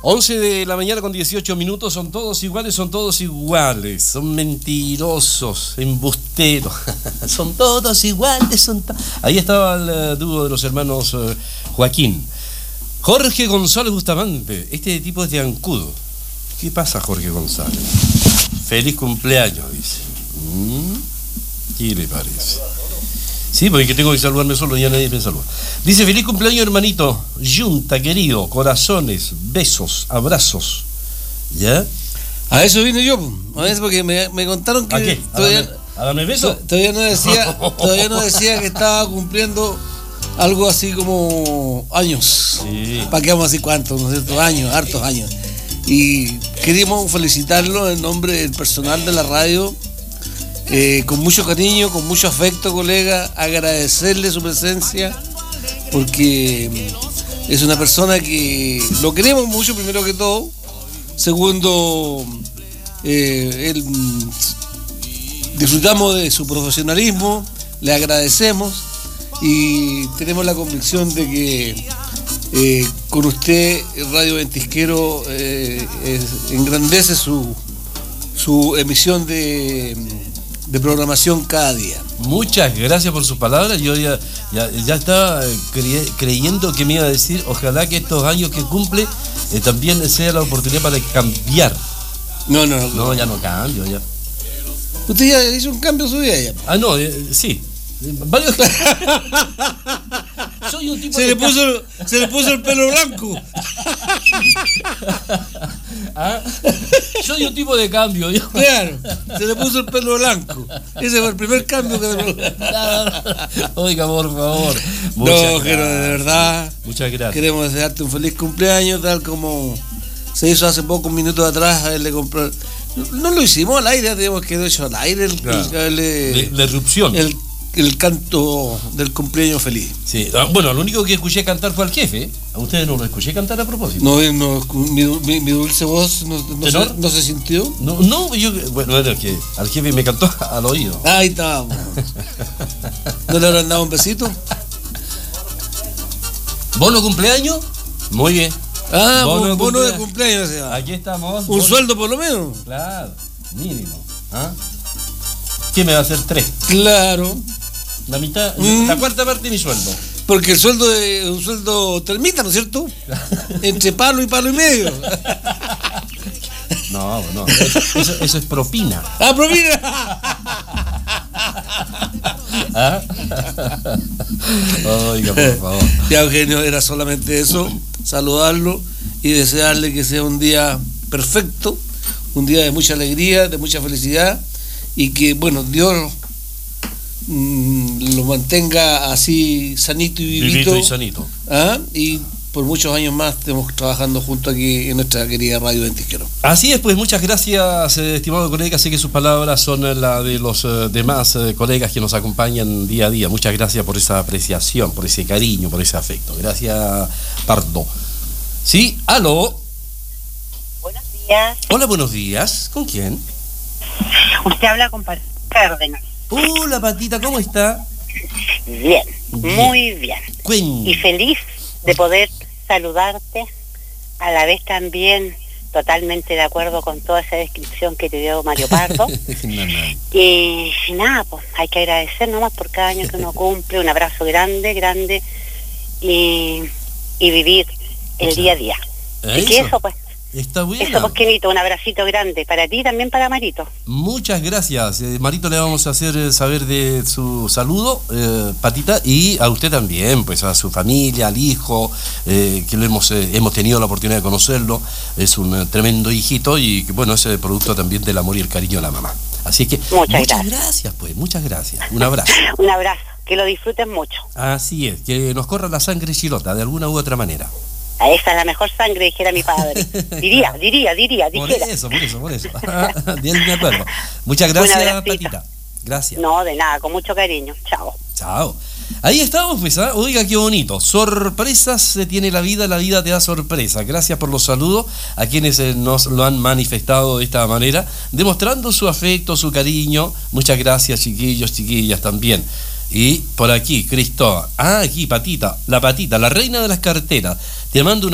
11 de la mañana con 18 minutos, son todos iguales, son mentirosos, embusteros, son todos iguales, Ahí estaba el dúo de los hermanos Joaquín. Jorge González Bustamante, este tipo es de Ancudo. ¿Qué pasa, Jorge González? Feliz cumpleaños, dice. ¿Qué le parece? Sí, porque tengo que saludarme solo, ya nadie me saluda. Dice, feliz cumpleaños, hermanito. Yunta, querido, corazones, besos, abrazos. ¿Ya? A eso vine yo, a veces porque me contaron que... ¿A qué? ¿A darme besos? Todavía no decía que estaba cumpliendo algo así como años. Sí. ¿Para qué vamos a decir cuántos, no es cierto? Años, hartos años. Y queríamos felicitarlo en nombre del personal de la radio. Con mucho cariño, con mucho afecto, colega, agradecerle su presencia, porque es una persona que lo queremos mucho, primero que todo. Segundo, disfrutamos de su profesionalismo, le agradecemos y tenemos la convicción de que con usted Radio Ventisquero engrandece su emisión de programación cada día. Muchas gracias por sus palabras. Yo ya estaba creyendo que me iba a decir, ojalá que estos años que cumple también sea la oportunidad para cambiar. No, ya no cambio, ya. ¿Usted ya hizo un cambio en su vida ya? Ah, no, sí. Varios. Soy un tipo se le puso el pelo blanco. ¿Ah? Soy un tipo de cambio. Yo. Claro, se le puso el pelo blanco. Ese fue el primer cambio que Oiga, por favor. Pero de verdad. Muchas gracias. Queremos desearte un feliz cumpleaños, tal como se hizo hace pocos minutos atrás. A él le compró. No lo hicimos al aire, teníamos que haber hecho al aire la erupción. El canto del cumpleaños feliz. Sí, bueno, lo único que escuché cantar fue al jefe. A ustedes no lo escuché cantar a propósito. No, mi dulce voz no se sintió. No, bueno, era que al jefe me cantó al oído. Ahí estábamos. ¿No le habrán dado un besito? ¿Bono cumpleaños? Muy bien. Ah, bono de cumpleaños. O sea, aquí estamos. ¿Un sueldo por lo menos? Claro, mínimo. ¿Ah? ¿Qué me va a hacer 3? Claro. La mitad, la cuarta parte de mi sueldo. Porque el sueldo es un sueldo termita, ¿no es cierto? Entre palo y medio. No, eso es propina. ¡Ah, propina! ¿Ah? Oiga, por favor. Ya, Eugenio, era solamente eso, saludarlo y desearle que sea un día perfecto, un día de mucha alegría, de mucha felicidad y que, bueno, Dios lo mantenga así sanito y vivito y sanito. ¿Ah? Y por muchos años más estemos trabajando juntos aquí en nuestra querida Radio Ventisquero. Así es, pues muchas gracias, estimado colega. Sé que sus palabras son las de los demás colegas que nos acompañan día a día. Muchas gracias por esa apreciación, por ese cariño, por ese afecto. Gracias, Pardo. Sí, aló. Buenos días. Hola, buenos días. ¿Con quién? Usted habla con Cárdenas. Hola, Patita, ¿cómo está? Bien, muy bien. Y feliz de poder saludarte, a la vez también totalmente de acuerdo con toda esa descripción que te dio Mario Pardo. Y nada, pues hay que agradecer nomás por cada año que uno cumple, un abrazo grande y vivir el día a día. Y que eso pues está bueno. Eso, pues, Kenito, un abracito grande para ti y también para Marito. Muchas gracias. Marito, le vamos a hacer saber de su saludo, Patita, y a usted también, pues a su familia, al hijo, que lo hemos tenido la oportunidad de conocerlo. Es un tremendo hijito y, bueno, es el producto también del amor y el cariño de la mamá. Así que muchas gracias, pues, muchas gracias. Un abrazo. Un abrazo, que lo disfruten mucho. Así es, que nos corra la sangre chilota, de alguna u otra manera. Esa es la mejor sangre, dijera mi padre. Diría. Por eso. Bien, de acuerdo. Muchas gracias, Patita. Gracias. No, de nada, con mucho cariño. Chao. Ahí estamos, pues, ¿eh? Oiga, qué bonito. Sorpresas tiene la vida te da sorpresa. Gracias por los saludos a quienes nos lo han manifestado de esta manera, demostrando su afecto, su cariño. Muchas gracias, chiquillos, chiquillas también. Y por aquí, Cristóbal. Aquí, Patita, la reina de las carteras. Te mando una